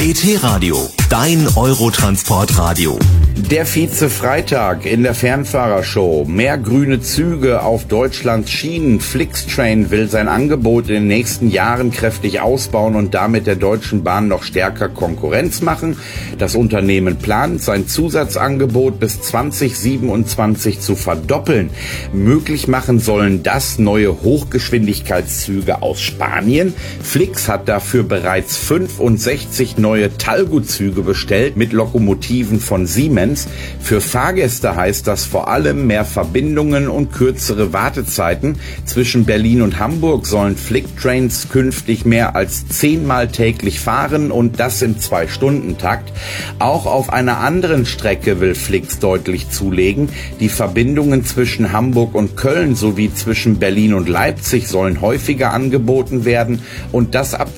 ET-Radio, dein Eurotransportradio. Der Vize-Freitag in der Fernfahrershow. Mehr grüne Züge auf Deutschlands Schienen. Flixtrain will sein Angebot in den nächsten Jahren kräftig ausbauen und damit der Deutschen Bahn noch stärker Konkurrenz machen. Das Unternehmen plant, sein Zusatzangebot bis 2027 zu verdoppeln. Möglich machen sollen das neue Hochgeschwindigkeitszüge aus Spanien. Flix hat dafür bereits 65 neue Talgo-Züge bestellt mit Lokomotiven von Siemens. Für Fahrgäste heißt das vor allem mehr Verbindungen und kürzere Wartezeiten. Zwischen Berlin und Hamburg sollen Flixtrains künftig mehr als 10-mal täglich fahren und das im 2-Stunden-Takt. Auch auf einer anderen Strecke will Flix deutlich zulegen. Die Verbindungen zwischen Hamburg und Köln sowie zwischen Berlin und Leipzig sollen häufiger angeboten werden und das ab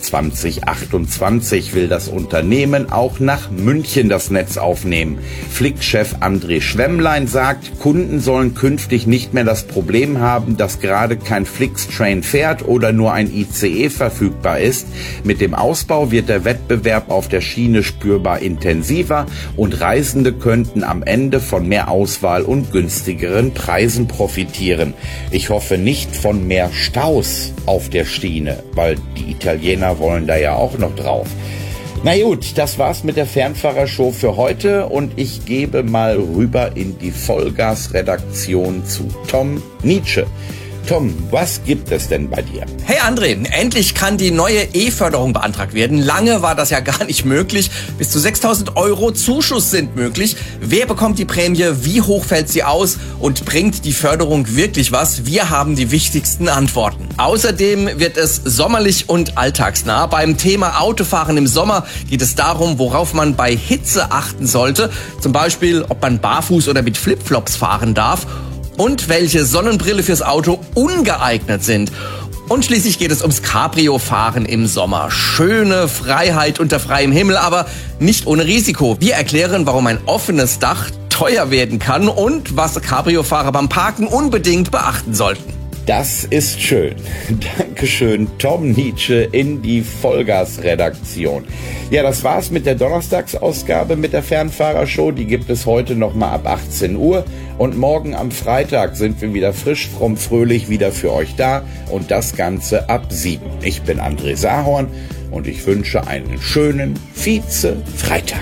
2028 will das Unternehmen auch nach München das Netz aufnehmen. Flix-Chef André Schwemmlein sagt, Kunden sollen künftig nicht mehr das Problem haben, dass gerade kein Flixtrain fährt oder nur ein ICE verfügbar ist. Mit dem Ausbau wird der Wettbewerb auf der Schiene spürbar intensiver und Reisende könnten am Ende von mehr Auswahl und günstigeren Preisen profitieren. Ich hoffe nicht von mehr Staus auf der Schiene, weil die Italiener wollen da ja auch noch drauf. Na gut, das war's mit der Fernfahrershow für heute und ich gebe mal rüber in die Vollgas-Redaktion zu Tom Nietzsche. Tom, was gibt es denn bei dir? Hey André, endlich kann die neue E-Förderung beantragt werden. Lange war das ja gar nicht möglich. Bis zu 6.000 € Zuschuss sind möglich. Wer bekommt die Prämie? Wie hoch fällt sie aus? Und bringt die Förderung wirklich was? Wir haben die wichtigsten Antworten. Außerdem wird es sommerlich und alltagsnah. Beim Thema Autofahren im Sommer geht es darum, worauf man bei Hitze achten sollte. Zum Beispiel, ob man barfuß oder mit Flipflops fahren darf. Und welche Sonnenbrille fürs Auto ungeeignet sind. Und schließlich geht es ums Cabrio-Fahren im Sommer. Schöne Freiheit unter freiem Himmel, aber nicht ohne Risiko. Wir erklären, warum ein offenes Dach teuer werden kann und was Cabrio-Fahrer beim Parken unbedingt beachten sollten. Das ist schön. Dankeschön, Tom Nietzsche in die Vollgas-Redaktion. Ja, das war's mit der Donnerstagsausgabe mit der Fernfahrershow. Die gibt es heute nochmal ab 18 Uhr. Und morgen am Freitag sind wir wieder frisch, fromm, fröhlich wieder für euch da. Und das Ganze ab 7. Ich bin André Sahorn und ich wünsche einen schönen Vize-Freitag.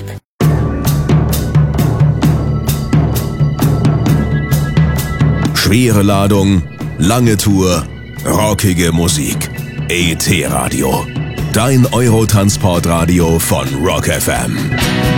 Schwere Ladung, lange Tour, rockige Musik. ET-Radio, dein Eurotransportradio von Rock FM.